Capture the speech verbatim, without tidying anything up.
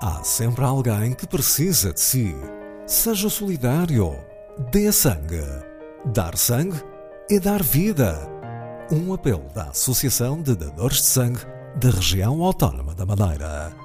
Há sempre alguém que precisa de si. Seja solidário. Dê sangue. Dar sangue é dar vida. Um apelo da Associação de Dadores de Sangue da Região Autónoma da Madeira.